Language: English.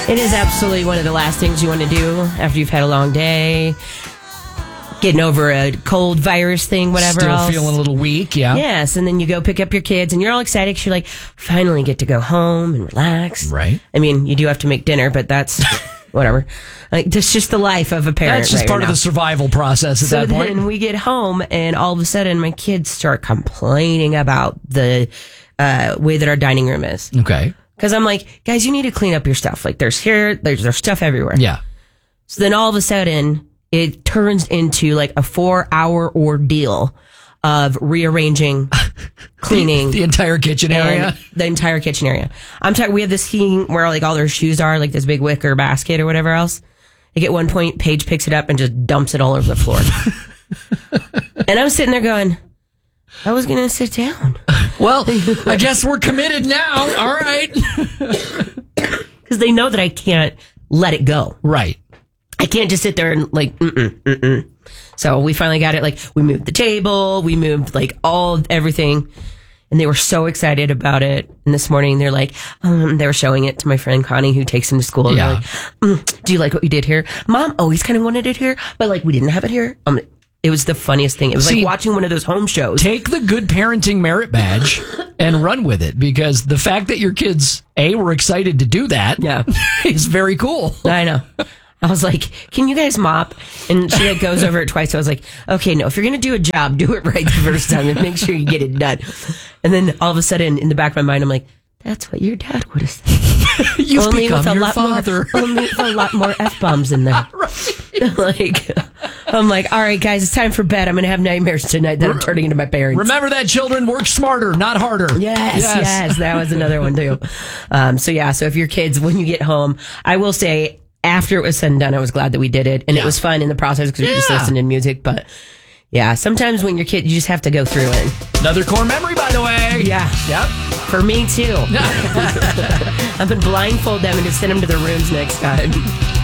It is absolutely one of the last things you want to do after you've had a long day. Getting over a cold virus thing, whatever Still else. feeling a little weak, yeah. Yes, and then you go pick up your kids, and you're all excited because you're like, finally get to go home and relax. Right. I mean, you do have to make dinner, but that's whatever. Like, that's just the life of a parent. That's just right part of now. the survival process at that point. So then we get home, and all of a sudden, my kids start complaining about the way that our dining room is. Okay. Because I'm like, guys, you need to clean up your stuff. Like, there's stuff everywhere. Yeah. So then all of a sudden, it turns into like a 4-hour ordeal of rearranging, cleaning the entire kitchen area. The entire kitchen area. I'm talking. We have this heating where like all their shoes are, like this big wicker basket or whatever else. Like at one point, Paige picks it up and just dumps it all over the floor. And I'm sitting there going, I was going to sit down. Well, I guess we're committed now. All right. Because they know that I can't let it go. Right. I can't just sit there and like, So we finally got it. Like, we moved the table, we moved like everything. And they were so excited about it. And this morning they're like, they were showing it to my friend Connie, who takes them to school. And Yeah. they're like, do you like what you did here? Mom always kind of wanted it here, but like we didn't have it here. It was the funniest thing. It was like watching one of those home shows. Take the good parenting merit badge and run with it, because the fact that your kids, were excited to do that is very cool. I know. I was like, can you guys mop? And she like goes over it twice. So I was like, okay, no, if you're going to do a job, do it right the first time and make sure you get it done. And then all of a sudden, in the back of my mind, I'm like, that's what your dad would have said. You've become your father. Only with a lot more F-bombs in there. Like, I'm like, all right, guys, it's time for bed. I'm going to have nightmares tonight that I'm turning into my parents. Remember that, children, work smarter, not harder. Yes. That was another one, too. So if your kids, when you get home, I will say, after it was said and done, I was glad that we did it. And it was fun in the process because we just listened to music. But yeah, sometimes when you're kid, you just have to go through it. Another core memory, by the way. Yeah. Yep. For me, too. I'm going to blindfold them and just send them to their rooms next time.